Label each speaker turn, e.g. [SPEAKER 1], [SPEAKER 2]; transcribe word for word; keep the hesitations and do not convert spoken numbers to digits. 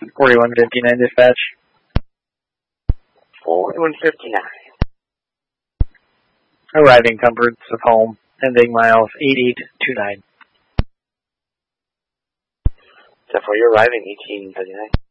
[SPEAKER 1] forty-one fifty-nine dispatch.
[SPEAKER 2] forty-one fifty-nine.
[SPEAKER 1] Arriving comforts of home, ending miles eight eight two nine.
[SPEAKER 2] So for your arriving eighteen thirty-nine.